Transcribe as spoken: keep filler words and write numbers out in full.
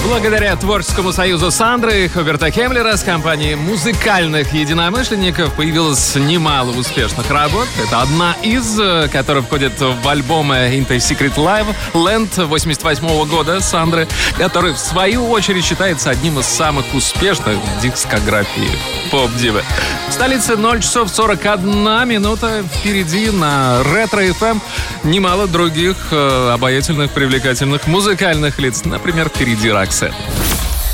Благодаря творческому союзу Сандры и Хуберта Хемлера с компанией музыкальных единомышленников появилось немало успешных работ. Это одна из, которая входит в альбомы Into Secret Live Land восемьдесят восьмого года Сандры, который в свою очередь считается одним из самых успешных в дискографии поп-дивы. В столице ноль часов сорок одна минута. Впереди на Ретро-эф эм немало других э, обаятельных, привлекательных музыкальных лиц. Например, впереди Роксет.